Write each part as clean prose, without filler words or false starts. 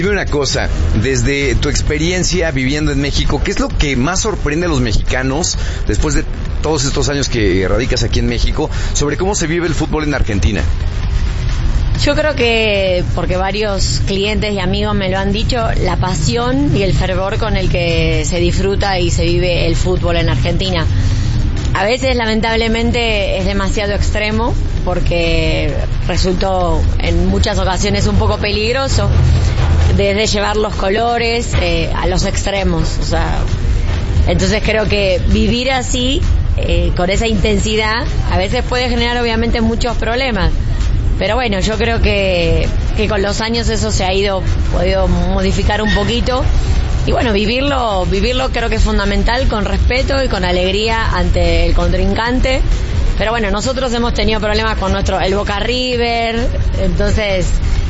Dime una cosa, desde tu experiencia viviendo en México, ¿qué es lo que más sorprende a los mexicanos después de todos estos años que radicas aquí en México sobre cómo se vive el fútbol en Argentina? Yo creo que, porque varios clientes y amigos me lo han dicho, la pasión y el fervor con el que se disfruta y se vive el fútbol en Argentina. A veces, lamentablemente, es demasiado extremo porque resultó en muchas ocasiones un poco peligroso, desde llevar los colores a los extremos. O sea, entonces creo que vivir así, con esa intensidad, a veces puede generar obviamente muchos problemas. Pero bueno, yo creo que con los años eso se ha podido modificar un poquito. Y bueno, vivirlo creo que es fundamental, con respeto y con alegría ante el contrincante. Pero bueno, nosotros hemos tenido problemas con el Boca River, entonces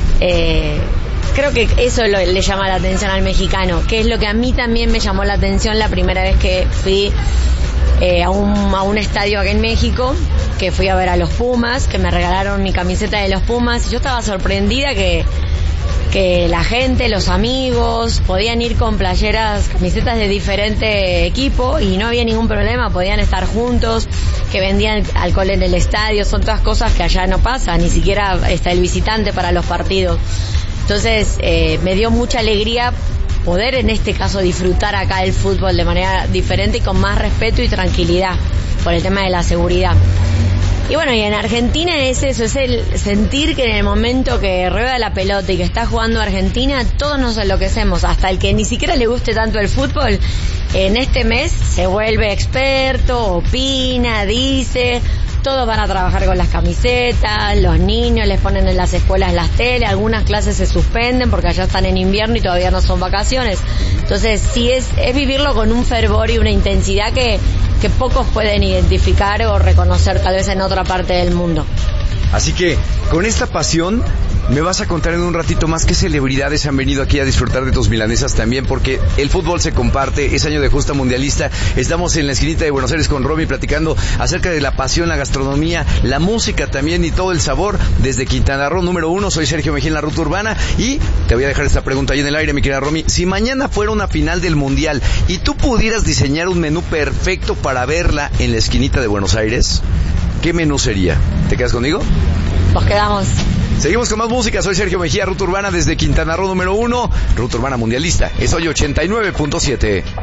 creo que eso le llama la atención al mexicano, que es lo que a mí también me llamó la atención la primera vez que fui a un estadio aquí en México, que fui a ver a los Pumas, que me regalaron mi camiseta de los Pumas, y yo estaba sorprendida que la gente, los amigos, podían ir con camisetas de diferente equipo y no había ningún problema, podían estar juntos, que vendían alcohol en el estadio, son todas cosas que allá no pasan, ni siquiera está el visitante para los partidos. Entonces me dio mucha alegría poder en este caso disfrutar acá el fútbol de manera diferente y con más respeto y tranquilidad por el tema de la seguridad. Y bueno, y en Argentina es eso, es el sentir que en el momento que rueda la pelota y que está jugando Argentina, todos nos enloquecemos, hasta el que ni siquiera le guste tanto el fútbol, en este mes se vuelve experto, opina, dice, todos van a trabajar con las camisetas, los niños les ponen en las escuelas las teles, algunas clases se suspenden porque allá están en invierno y todavía no son vacaciones. Entonces sí es vivirlo con un fervor y una intensidad que pocos pueden identificar o reconocer tal vez en otra parte del mundo. Así que, con esta pasión, me vas a contar en un ratito más qué celebridades han venido aquí a disfrutar de tus milanesas también, porque el fútbol se comparte, es año de justa mundialista. Estamos en la esquinita de Buenos Aires con Romy platicando acerca de la pasión, la gastronomía, la música también y todo el sabor desde Quintana Roo, número 1. Soy Sergio Mejía en la Ruta Urbana y te voy a dejar esta pregunta ahí en el aire, mi querida Romy. Si mañana fuera una final del mundial y tú pudieras diseñar un menú perfecto para verla en la esquinita de Buenos Aires, ¿qué menú sería? ¿Te quedas conmigo? Nos quedamos. Seguimos con más música. Soy Sergio Mejía, Ruta Urbana desde Quintana Roo, número 1. Ruta Urbana mundialista. Es hoy 89.7.